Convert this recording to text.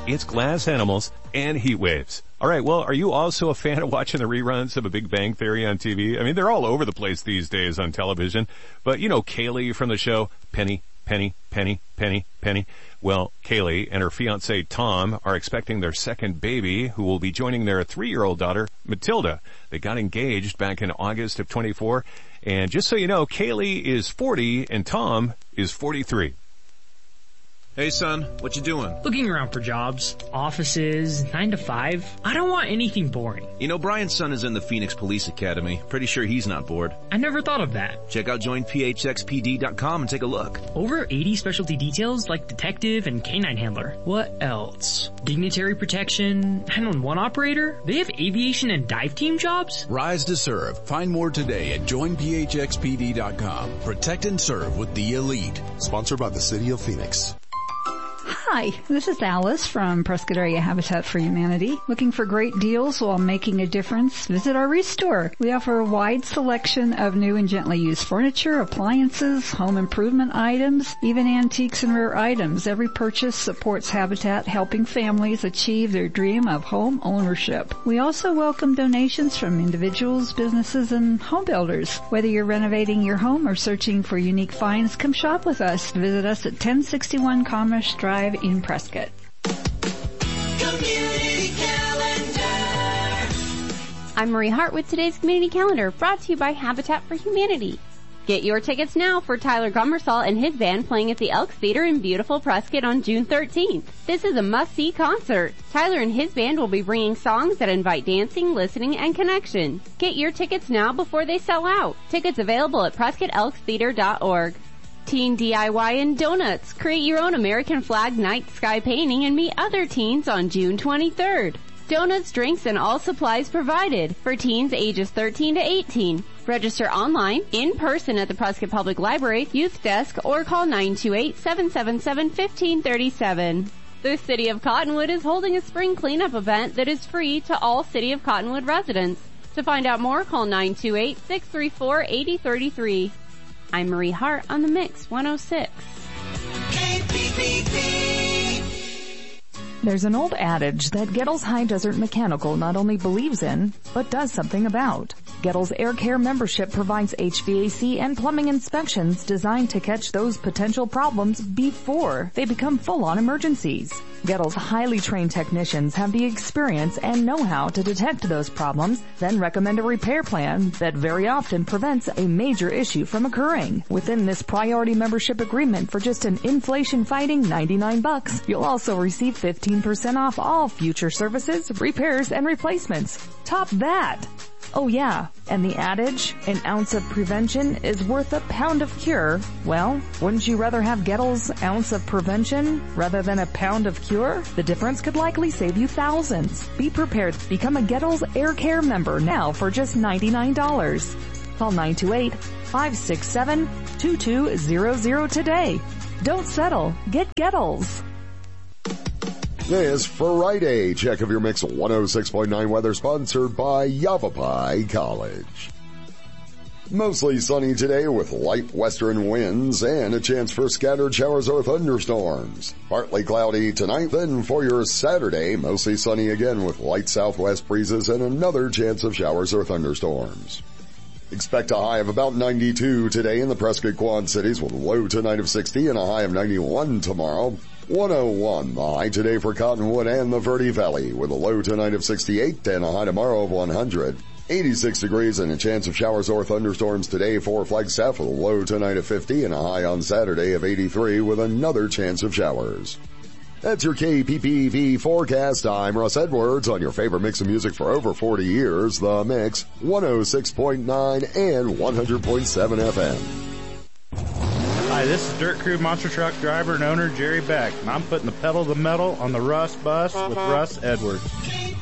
It's glass animals and heat waves. All right, well, are you also a fan of watching the reruns of A Big Bang Theory on TV? I mean, they're all over the place these days on television. But you know Kaylee from the show, Penny. Well, Kaylee and her fiance Tom are expecting their second baby, who will be joining their 3-year-old daughter, Matilda. They got engaged back in August of 24. And just so you know, Kaylee is 40 and Tom is 43. Hey son, what you doing? Looking around for jobs, offices, 9 to 5. I don't want anything boring. You know, Brian's son is in the Phoenix Police Academy. Pretty sure he's not bored. I never thought of that. Check out joinphxpd.com and take a look. Over 80 specialty details like detective and canine handler. What else? Dignitary protection, 911 operator? They have aviation and dive team jobs? Rise to serve. Find more today at joinphxpd.com. Protect and serve with the elite. Sponsored by the City of Phoenix. Hi, this is Alice from Prescott Area Habitat for Humanity. Looking for great deals while making a difference? Visit our Restore. We offer a wide selection of new and gently used furniture, appliances, home improvement items, even antiques and rare items. Every purchase supports Habitat, helping families achieve their dream of home ownership. We also welcome donations from individuals, businesses, and home builders. Whether you're renovating your home or searching for unique finds, come shop with us. Visit us at 1061 Commerce Drive in Prescott. Community Calendar. I'm Marie Hart with today's Community Calendar, brought to you by Habitat for Humanity. Get your tickets now for Tyler Gummersall and his band playing at the Elks Theater in beautiful Prescott on June 13th. This is a must-see concert. Tyler and his band will be bringing songs that invite dancing, listening, and connection. Get your tickets now before they sell out. Tickets available at PrescottElksTheater.org. Teen DIY and Donuts. Create your own American flag night sky painting and meet other teens on June 23rd. Donuts, drinks, and all supplies provided for teens ages 13 to 18. Register online, in person at the Prescott Public Library, Youth Desk, or call 928-777-1537. The City of Cottonwood is holding a spring cleanup event that is free to all City of Cottonwood residents. To find out more, call 928-634-8033. I'm Marie Hart on the Mix 106. There's an old adage that Gettles High Desert Mechanical not only believes in, but does something about. Gettles Air Care membership provides HVAC and plumbing inspections designed to catch those potential problems before they become full-on emergencies. Gettles' highly trained technicians have the experience and know-how to detect those problems, then recommend a repair plan that very often prevents a major issue from occurring. Within this priority membership agreement for just an inflation-fighting $99, you'll also receive 15% off all future services, repairs, and replacements. Top that! Oh yeah, and the adage, an ounce of prevention is worth a pound of cure. Well, wouldn't you rather have Gettles' ounce of prevention rather than a pound of cure? The difference could likely save you thousands. Be prepared. Become a Gettles Air Care member now for just $99. Call 928-567-2200 today. Don't settle. Get Gettles. This Friday check of your Mix 106.9 weather sponsored by Yavapai College. Mostly sunny today with light western winds and a chance for scattered showers or thunderstorms. Partly cloudy tonight, then for your Saturday, mostly sunny again with light southwest breezes and another chance of showers or thunderstorms. Expect a high of about 92 today in the Prescott Quad Cities with a low tonight of 60 and a high of 91 tomorrow. 101 the high today for Cottonwood and the Verde Valley with a low tonight of 68 and a high tomorrow of 100. 86 degrees and a chance of showers or thunderstorms today for Flagstaff with a low tonight of 50 and a high on Saturday of 83 with another chance of showers. That's your KPPV forecast. I'm Russ Edwards on your favorite mix of music for over 40 years, The Mix 106.9 and 100.7 FM. Hi, this is Dirt Crew Monster Truck driver and owner Jerry Beck, and I'm putting the pedal to the metal on the Russ bus with Russ Edwards.